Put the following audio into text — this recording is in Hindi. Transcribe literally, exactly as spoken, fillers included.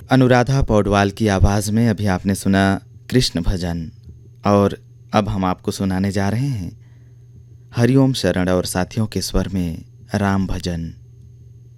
अनुराधा पौडवाल की आवाज़ में अभी आपने सुना कृष्ण भजन। और अब हम आपको सुनाने जा रहे हैं हरिओम शरण और साथियों के स्वर में राम भजन।